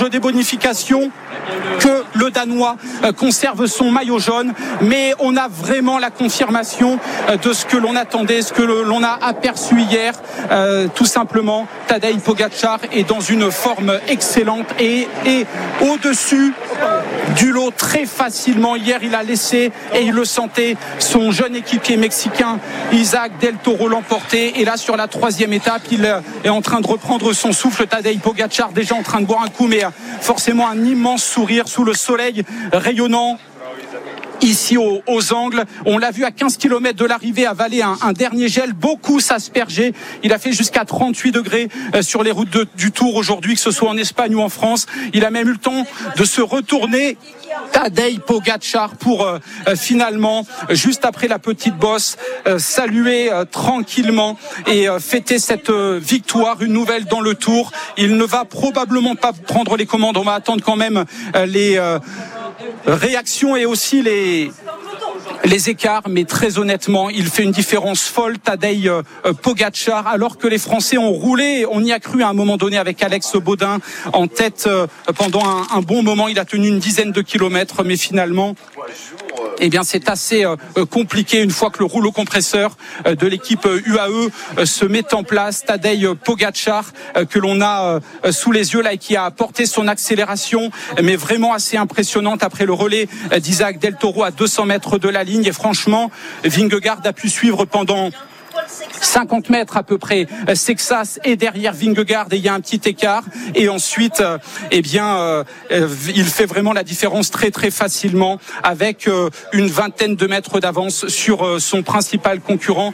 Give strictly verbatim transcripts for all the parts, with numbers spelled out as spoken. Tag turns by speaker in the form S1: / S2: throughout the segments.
S1: des bonifications que le Danois conserve son maillot jaune, mais on a vraiment la confirmation de ce que l'on attendait, ce que l'on a aperçu hier. Euh, tout simplement, Tadej Pogačar est dans une forme excellente et, et au-dessus du lot très facilement. Hier, il a laissé, et il le sentait, son jeune équipier mexicain Isaac Del Toro l'emporter. Et là, sur la troisième étape, il est en train de reprendre son souffle. Tadej Pogačar déjà en train de boire un coup, mais forcément un immense sourire sous le soleil rayonnant ici aux, aux Angles. On l'a vu à quinze kilomètres de l'arrivée avaler un, un dernier gel, beaucoup s'asperger. Il a fait jusqu'à trente-huit degrés sur les routes de, du Tour aujourd'hui, que ce soit en Espagne ou en France. Il a même eu le temps de se retourner, Tadej Pogačar, pour euh, finalement, juste après la petite bosse, euh, saluer euh, tranquillement et euh, fêter cette euh, victoire, une nouvelle dans le Tour. Il ne va probablement pas prendre les commandes. On va attendre quand même euh, les euh, réactions et aussi les les écarts, mais très honnêtement, il fait une différence folle, Tadej Pogačar, alors que les Français ont roulé. On y a cru à un moment donné avec Alex Baudin en tête pendant un, un bon moment. Il a tenu une dizaine de kilomètres, mais finalement, eh bien, c'est assez euh, compliqué une fois que le rouleau compresseur euh, de l'équipe euh, U A E euh, se met en place. Tadej Pogačar, euh, que l'on a euh, sous les yeux là et qui a apporté son accélération, mais vraiment assez impressionnante après le relais euh, d'Isaac Del Toro à deux cents mètres de la ligne. Et franchement, Vingegaard a pu suivre pendant cinquante mètres à peu près. Sexas est derrière Vingegaard et il y a un petit écart. Et ensuite, euh, eh bien, euh, il fait vraiment la différence très très facilement avec euh, une vingtaine de mètres d'avance sur euh, son principal concurrent.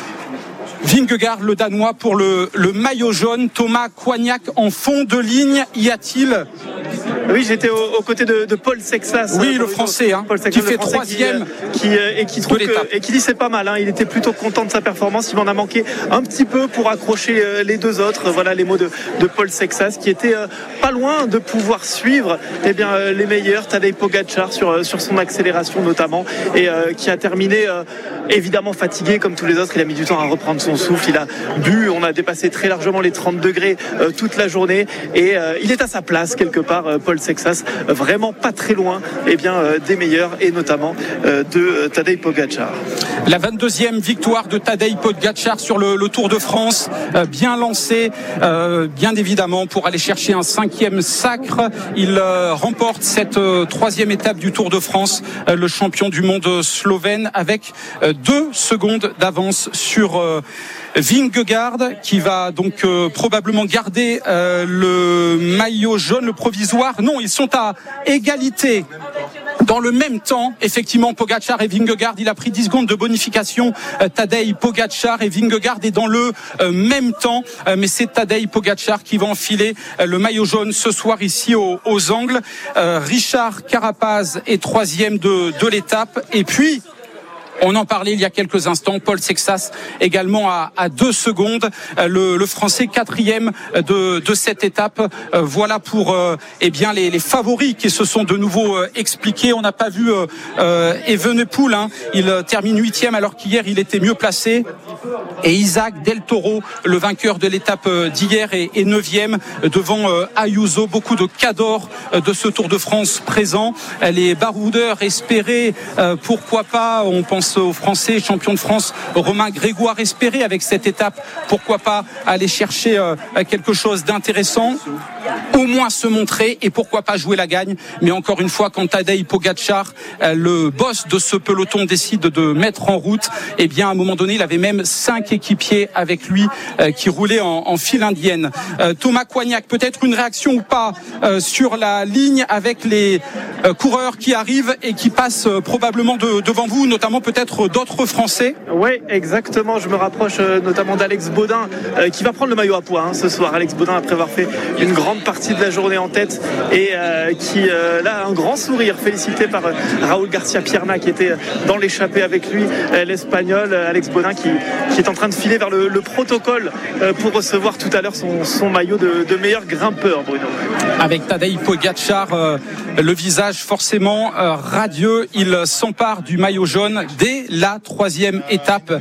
S1: Vingegaard, le Danois, pour le, le maillot jaune. Thomas Coignac en fond de ligne. Y a-t-il...
S2: Oui, j'étais aux, aux côtés de, de Paul Sexas.
S1: Oui, le français, hein,
S2: Paul Sexas,
S1: qui fait troisième
S2: qui, qui, et qui trouve que, et qui dit c'est pas mal. Hein, il était plutôt content de sa performance. Il m'en a manqué un petit peu pour accrocher les deux autres. Voilà les mots de, de Paul Sexas, qui était pas loin de pouvoir suivre eh bien, les meilleurs. Tadej Pogačar sur, sur son accélération notamment, et euh, qui a terminé euh, évidemment fatigué comme tous les autres. Il a mis du temps à reprendre son souffle. Il a bu. On a dépassé très largement les trente degrés euh, toute la journée, et euh, il est à sa place quelque part. Euh, Paul Sexas, vraiment pas très loin eh bien, euh, des meilleurs, et notamment euh, de euh, Tadej Pogačar.
S1: La vingt-deuxième victoire de Tadej Pogačar sur le, le Tour de France, euh, bien lancé, euh, bien évidemment, pour aller chercher un cinquième sacre. Il euh, remporte cette euh, troisième étape du Tour de France, euh, le champion du monde slovène, avec euh, deux secondes d'avance sur euh, Vingegaard, qui va donc euh, probablement garder euh, le maillot jaune, le provisoire. Non, ils sont à égalité. Dans le même temps, effectivement, Pogačar et Vingegaard, il a pris dix secondes de bonification, euh, Tadej Pogačar, et Vingegaard est dans le euh, même temps, euh, mais c'est Tadej Pogačar qui va enfiler euh, le maillot jaune ce soir ici aux, aux Angles. Euh, Richard Carapaz est troisième de, de l'étape, et puis on en parlait il y a quelques instants, Paul Sexas également à, à deux secondes, le, le Français quatrième de, de cette étape. Euh, voilà pour euh, eh bien les, les favoris qui se sont de nouveau euh, expliqués. On n'a pas vu euh, euh, Evenepoel, hein. Il euh, termine huitième alors qu'hier il était mieux placé. Et Isaac Del Toro, le vainqueur de l'étape d'hier, est, est neuvième devant euh, Ayuso. Beaucoup de cadors euh, de ce Tour de France présents. Les baroudeurs espéraient, euh, pourquoi pas, on pense aux Français, champion de France, Romain Grégoire espérait avec cette étape, pourquoi pas aller chercher euh, quelque chose d'intéressant, au moins se montrer, et pourquoi pas jouer la gagne. Mais encore une fois, quand Tadej Pogačar, euh, le boss de ce peloton, décide de mettre en route, eh bien à un moment donné il avait même cinq équipiers avec lui euh, qui roulaient en, en file indienne. euh, Thomas Coignac, peut-être une réaction ou pas euh, sur la ligne avec les euh, coureurs qui arrivent et qui passent euh, probablement de, devant vous, notamment peut-être d'autres Français.
S2: Oui, exactement, je me rapproche euh, notamment d'Alex Baudin euh, qui va prendre le maillot à pois hein, ce soir. Alex Baudin, après avoir fait une grande partie de la journée en tête, et euh, qui euh, là a un grand sourire, félicité par euh, Raúl García Pierna qui était dans l'échappée avec lui, euh, l'Espagnol. euh, Alex Baudin qui, qui est en train de filer vers le, le protocole euh, pour recevoir tout à l'heure son, son maillot de, de meilleur grimpeur, Bruno.
S1: Avec Tadej Pogačar, euh, le visage forcément euh, radieux, il s'empare du maillot jaune dès la troisième étape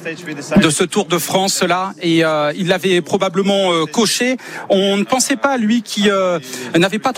S1: de ce Tour de France là, et euh, il l'avait probablement euh, coché. On ne pensait pas, lui qui euh, n'avait pas trop